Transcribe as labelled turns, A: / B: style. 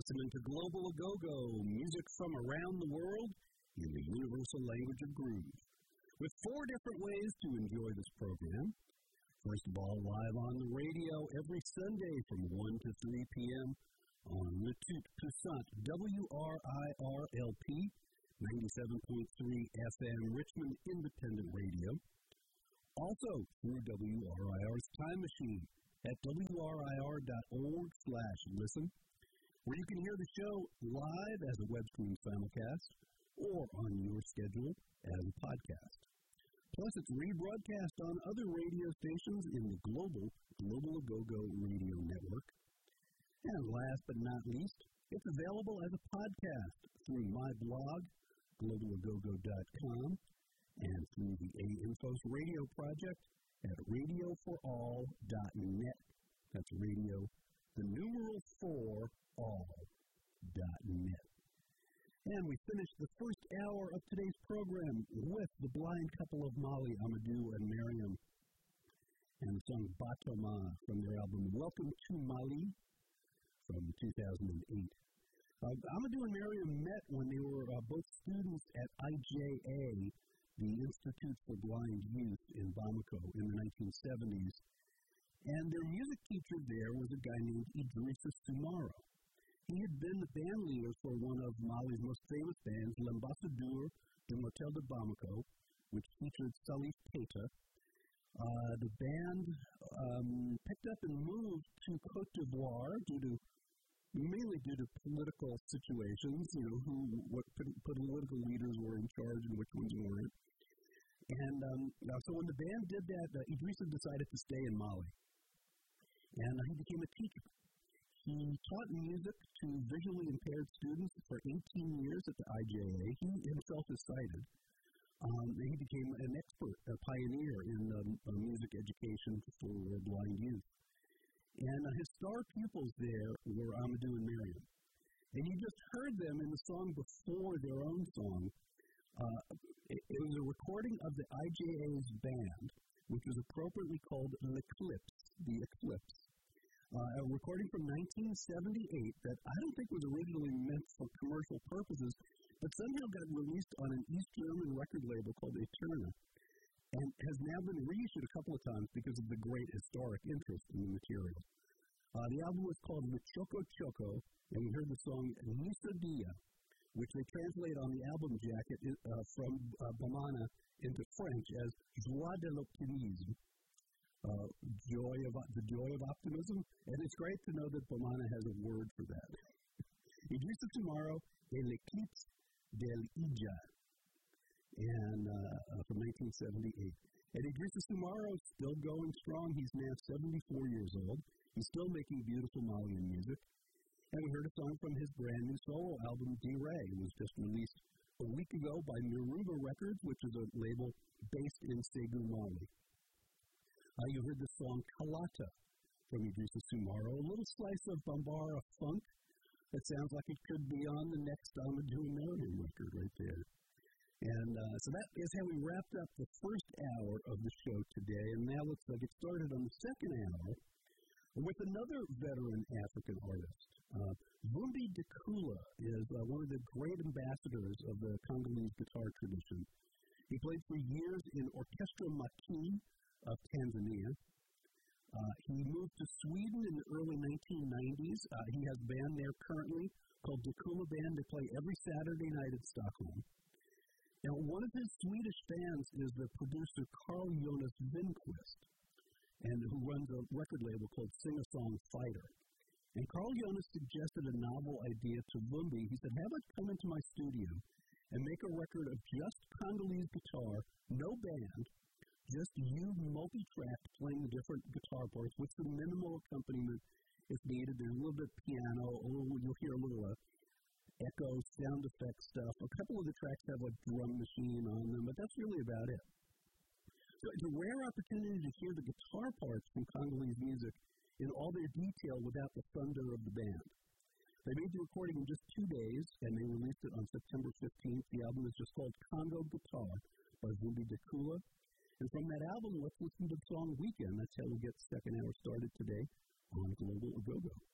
A: listening to Global A-Go-Go, music from around the world in the universal language of groove. With 4 different ways to enjoy this program. First of all, live on the radio every Sunday from 1 to 3 p.m. on Le Tout Puissant WRIRLP, 97.3 FM Richmond Independent Radio. Also through WRIR's Time Machine at wrir.org/listen, where you can hear the show live as a web stream simulcast or on your schedule as a podcast. Plus, it's rebroadcast on other radio stations in the Global A-Go-Go radio network. And last but not least, it's available as a podcast through my blog, globalagogo.com, and through the A-Infos radio project at radioforall.net. That's radio, the numeral 4, all.net. And we finished the first hour of today's program with the blind couple of Mali, Amadou and Miriam, and the song Batoma from their album Welcome to Mali from 2008. Amadou and Miriam met when they were both students at IJA, the Institute for Blind Youth in Bamako in the 1970s. And their music teacher there was a guy named Idrissa Soumaro. He had been the band leader for one of Mali's most famous bands, L'Ambassadeur du Motel de Bamako, which featured Salif Keita. The band picked up and moved to Côte d'Ivoire mainly due to political situations, what political leaders were in charge and which ones weren't. And so when the band did that, Idrissa decided to stay in Mali. And he became a teacher. He taught music to visually impaired students for 18 years at the IJA. He himself is sighted. He became an expert, a pioneer in music education for blind youth. And his star pupils there were Amadou and Miriam. And you just heard them in the song before their own song. It was a recording of the IJA's band, which was appropriately called L'Eclipse, the Eclipse. A recording from 1978 that I don't think was originally meant for commercial purposes, but somehow got released on an East German record label called Eterna, and has now been reissued a couple of times because of the great historic interest in the material. The album was called Le Choco Choco, and we heard the song Nisa Dia, which they translate on the album jacket from Bamana into French as Joie de l'Optimisme. The joy of optimism, and it's great to know that Bamana has a word for that. Idrissa Soumaro et l'Eclipse de l'Ija, and from 1978. And Idrissa Soumaro is still going strong. He's now 74 years old. He's still making beautiful Malian music. And we heard a song from his brand new solo album, D-Ray. It was just released a week ago by Miruba Records, which is a label based in Ségou, Mali. You heard the song Kalata from Idrissa Soumaro, a little slice of Bambara funk that sounds like it could be on the next Amadou and Miriam record right there. And so that is how we wrapped up the first hour of the show today. And now let's get started on the second hour with another veteran African artist. Vumbi Dikula is one of the great ambassadors of the Congolese guitar tradition. He played for years in Orchestra Makini of Tanzania. He moved to Sweden in the early 1990s. He has a band there currently called Dikula Band. They play every Saturday night at Stockholm. Now, one of his Swedish fans is the producer Carl Jonas Winquist, and who runs a record label called Sing-A-Song Fighter. And Carl Jonas suggested a novel idea to Vumbi. He said, how about come into my studio and make a record of just Congolese guitar, no band, just you multi-tracked playing the different guitar parts with some minimal accompaniment if needed. There's a little bit of piano, you'll hear a little echo, sound effect stuff. A couple of the tracks have a drum machine on them, but that's really about it. So it's a rare opportunity to hear the guitar parts from Congolese music in all their detail without the thunder of the band. They made the recording in just 2 days, and they released it on September 15th. The album is just called Congo Guitar by Vumbi Dikula. And from that album, let's listen to the song Weekend. That's how we get the second hour started today on Global A-Go-Go.